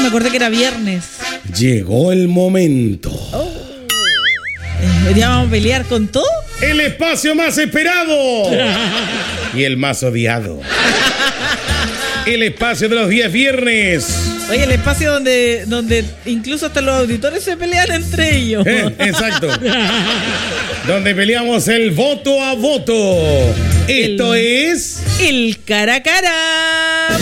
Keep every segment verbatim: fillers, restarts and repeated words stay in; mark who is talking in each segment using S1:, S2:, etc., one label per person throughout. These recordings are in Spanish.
S1: me acordé que era viernes.
S2: Llegó el momento.
S1: Oh. ¿Hoy día vamos a pelear con todo?
S2: El espacio más esperado y el más odiado. El espacio de los días viernes.
S1: Oye, el espacio donde, donde incluso hasta los auditores se pelean entre ellos.
S2: Eh, exacto. Donde peleamos el voto a voto. Esto
S1: el,
S2: es...
S1: El cara a cara.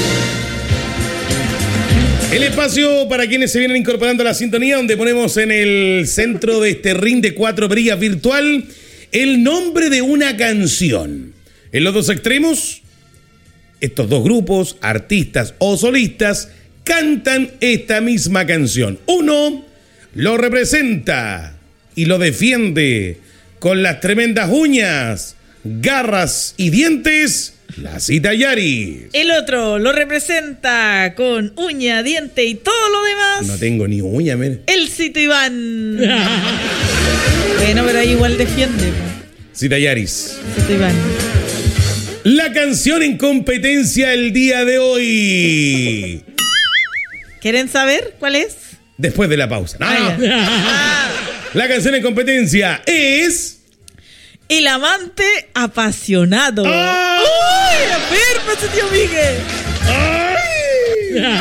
S2: El espacio para quienes se vienen incorporando a la sintonía, donde ponemos en el centro de este ring de cuatro brigas virtual el nombre de una canción. En los dos extremos, estos dos grupos, artistas o solistas, cantan esta misma canción. Uno lo representa y lo defiende con las tremendas uñas, garras y dientes, la Cita Yaris.
S1: El otro lo representa con uña, diente y todo lo demás.
S2: No tengo ni uña, mira.
S1: El Cito Iván. Bueno, pero ahí igual defiende.
S2: Cita Yaris.
S1: Cito Iván.
S2: La canción en competencia el día de hoy.
S1: ¿Quieren saber cuál es?
S2: Después de la pausa. No,
S1: Ah,
S2: no.
S1: ah.
S2: La canción en competencia es...
S1: El amante apasionado.
S2: ¡Ah!
S1: ¡Uy! A ver, pues, tío Miguel.
S2: ¡Ay!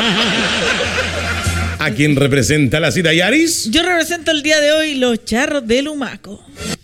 S2: ¿A quién representa la Cita Yaris?
S1: Yo represento el día de hoy los charros del Humaco.